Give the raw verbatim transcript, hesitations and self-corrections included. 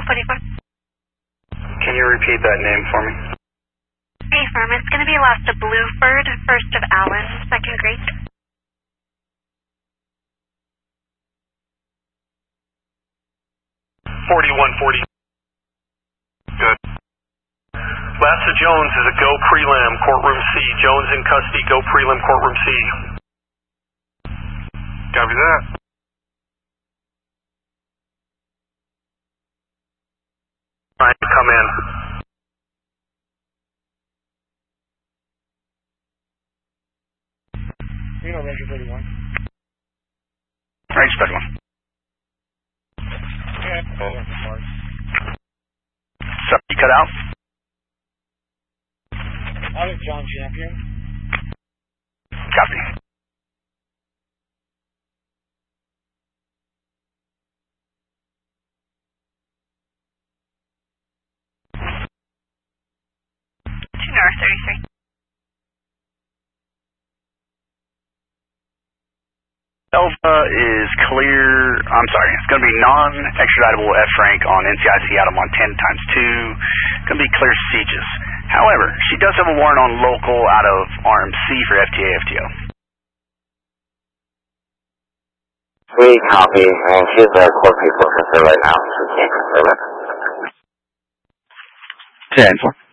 forty-four. Can you repeat that name for me? Hey, firm. It's going to be Lasta Blueford, first of Allen, second grade. forty-one forty. Good. Lasta Jones is a go prelim, courtroom C. Jones in custody, go prelim, courtroom C. Copy that. All right, come in. You know, Ranger thirty-one. Ranger thirty-one. Yeah, oh, So, you cut out? Out of John Champion. Copy. Two North thirty-three. Alpha is clear, I'm sorry, it's going to be non-extraditable F rank on N C I C out of Montana times two. Going to be clear sieges. However, she does have a warrant on local out of R M C for F T A F T O. We copy, and she's a court people officer right now, so we can't confirm it. ten four.